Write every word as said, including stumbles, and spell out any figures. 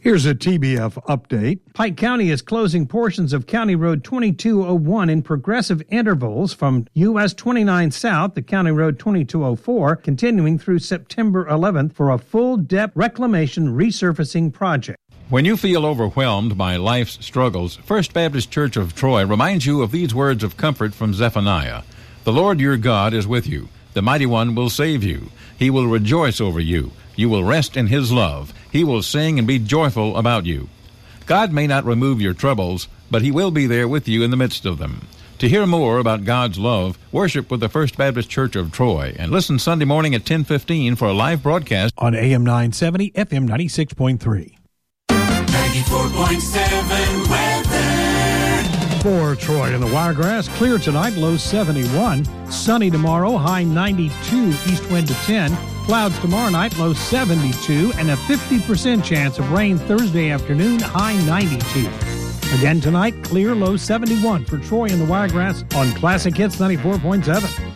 Here's a T B F update. Pike County is closing portions of County Road twenty-two oh one in progressive intervals from U S twenty-nine South to County Road twenty-two oh four, continuing through September eleventh for a full-depth reclamation resurfacing project. When you feel overwhelmed by life's struggles, First Baptist Church of Troy reminds you of these words of comfort from Zephaniah. The Lord your God is with you. The Mighty One will save you. He will rejoice over you. You will rest in His love. He will sing and be joyful about you. God may not remove your troubles, but He will be there with you in the midst of them. To hear more about God's love, worship with the First Baptist Church of Troy and listen Sunday morning at ten fifteen for a live broadcast on A M nine seventy, F M ninety-six point three. ninety-four point seven weather. For Troy and the Wiregrass, clear tonight, low seventy-one. Sunny tomorrow, high ninety-two, east wind to ten. Clouds tomorrow night, low seventy-two, and a fifty percent chance of rain Thursday afternoon, high ninety-two. Again tonight, clear, low seventy-one for Troy and the Wiregrass on Classic Hits ninety-four point seven.